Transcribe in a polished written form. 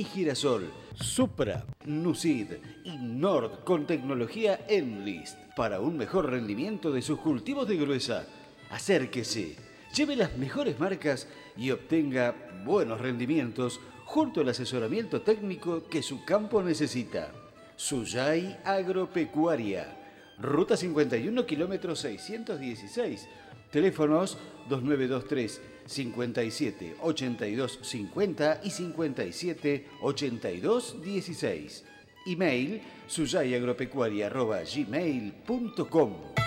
y girasol. Supra, Nucid y Nord con tecnología Enlist para un mejor rendimiento de sus cultivos de gruesa. Acérquese, lleve las mejores marcas y obtenga buenos rendimientos junto al asesoramiento técnico que su campo necesita. Suyay Agropecuaria. Ruta 51, kilómetro 616. Teléfonos 2923 57 82 50 y 57 82 16. Email suyayagropecuaria@gmail.com.